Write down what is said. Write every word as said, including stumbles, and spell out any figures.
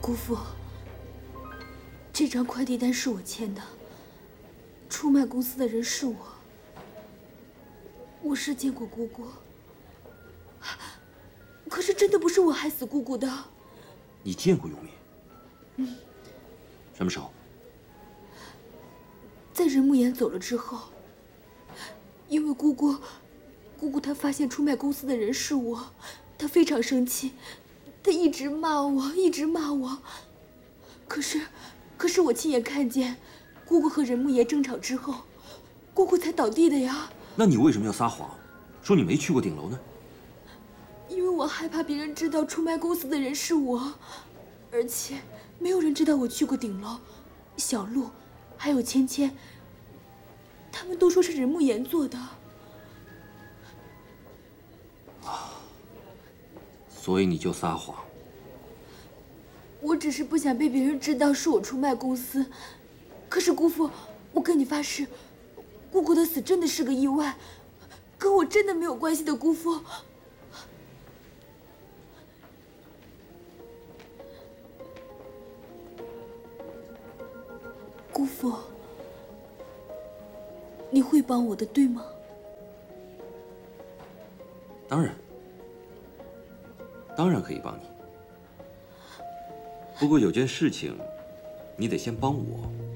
姑父，这张快递单是我签的，出卖公司的人是我。我是见过姑姑，可是真的不是我害死姑姑的。 你见过永明？ 嗯。 什么时候？ 在任慕言走了之后，因为姑姑，姑姑她发现出卖公司的人是我，她非常生气，她一直骂我，一直骂我。可是，可是我亲眼看见，姑姑和任慕言争吵之后，姑姑才倒地的呀。 那你为什么要撒谎，说你没去过顶楼呢？ 因为我害怕别人知道出卖公司的人是我，而且没有人知道我去过顶楼。小鹿，还有芊芊，他们都说是任慕言做的。 啊，所以你就撒谎。 我只是不想被别人知道是我出卖公司。可是姑父，我跟你发誓，姑姑的死真的是个意外，跟我真的没有关系的，姑父。姑父，你会帮我的，对吗？ 当然，当然可以帮你。不过有件事情，你得先帮我。